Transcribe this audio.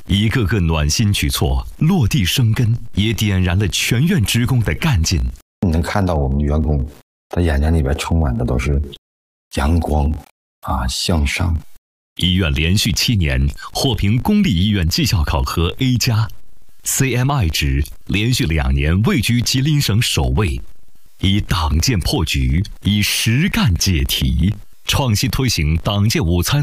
一个个暖心举措落地生根，也点燃了全院职工的干劲。 你能看到我们员工的眼睛里边充满的都是阳光向上。 医院连续7年获评公立医院绩效考核 A+，CMI 值连续2年位居吉林省首位。以党建破局，以实干解题，创新推行党建午餐